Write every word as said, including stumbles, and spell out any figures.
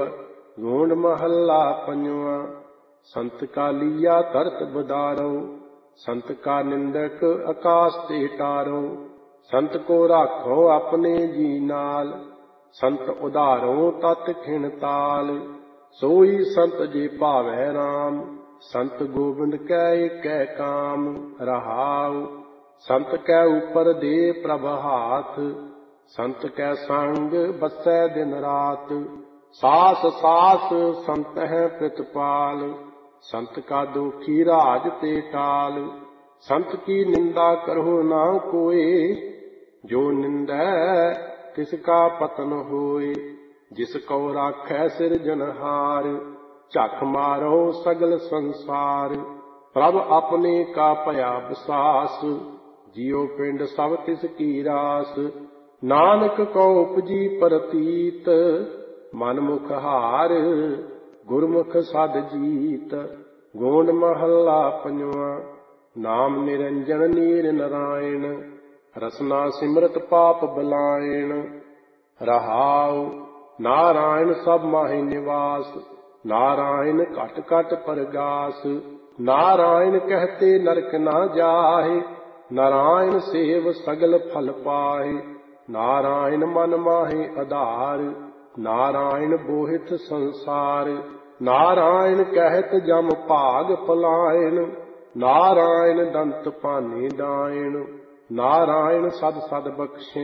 ਗੋਂਡ ਮਹੱਲਾ ਪੰਜਵਾਂ। ਸੰਤ ਕਾ ਲੀਆ ਧਰਤ ਬਦਾਰੋ, ਸੰਤ ਕਾ ਨਿੰਦਕ ਆਕਾਸ ਤੇ ਟਾਰੋ। ਸੰਤ ਕੋ ਰਾਖੋ ਆਪਣੇ ਜੀ ਨਾਲ, ਸੰਤ ਉਧਾਰੋ ਤਤ ਖਿਣ ਤਾਲ। ਸੋਈ ਸੰਤ ਜੇ ਭਾਵੈ ਰਾਮ, ਸੰਤ ਗੋਬਿੰਦ ਕੈ ਏਕੈ ਕਾਮ। ਰਹਾਉ ਸੰਤ ਕੈ ਉਪਰ ਦੇ ਪ੍ਰਭ ਹਾਥ, ਸੰਤ ਕੈ ਸੰਗ ਬਸੈ ਦਿਨ ਰਾਤ। ਸਾਸ ਸਾਸ ਸੰਤ ਹੈ ਪ੍ਰਿਤਪਾਲ, ਸੰਤ ਕਾ ਦੋਖੀ ਰਾਜ ਤੇ ਟਾਲ। ਸੰਤ ਕੀ ਨਿੰਦਾ ਕਰਹੁ ਨਾ ਕੋਇ, ਜੋ ਨਿੰਦੈ ਤਿਸ ਕਾ ਪਤਨ ਹੋਇ। ਜਿਸ ਕਉ ਰਾਖੈ ਸਿਰਜਨਹਾਰ, ਝਖ ਮਾਰੋ ਸਗਲ ਸੰਸਾਰ। ਪ੍ਰਭ ਆਪਣੇ ਕਾ ਭਇਆ ਵਿਸਾਸ, ਜਿਉ ਪਿੰਡ ਸਭ ਤਿਸ ਕੀ ਰਾਸ। ਨਾਨਕ ਕਉ ਉਪਜੀ ਪ੍ਰਤੀਤ, ਮਨ ਮੁਖ ਹਾਰ ਗੁਰਮੁਖ ਸਦ ਜੀਤ। ਗੋਂਡ ਮਹੱਲਾ ਪੰਜਵਾਂ। ਨਾਮ ਨਿਰੰਜਨ ਨੀਰ ਨਰਾਇਣ, ਰਸਨਾ ਸਿਮਰਤ ਪਾਪ ਬਲਾਇਣ। ਰਹਾਉ ਨਾਰਾਇਣ ਸਭ ਮਾਹਿ ਨਿਵਾਸ, ਨਾਰਾਇਣ ਘਟ ਘਟ ਪਰਗਾਸ। ਨਾਰਾਇਣ ਕਹਤੇ ਨਰਕ ਨਾ ਜਾਹਿ, ਨਾਰਾਇਣ ਸੇਵ ਸਗਲ ਫਲ ਪਾਹਿ। ਨਾਰਾਇਣ ਮਨ ਮਾਹਿ ਆਧਾਰ, ਨਾਰਾਇਣ ਬੋਹਿਥ ਸੰਸਾਰ। ਨਾਰਾਇਣ ਕਹਿਤ ਜਮ ਭਾਗ ਪਲਾਇਣ, ਨਾਰਾਇਣ ਦੰਤ ਭਾਨੀ ਡਾਇਣ। ਨਾਰਾਇਣ ਸਦ ਸਦ ਬਖਸ਼ੇ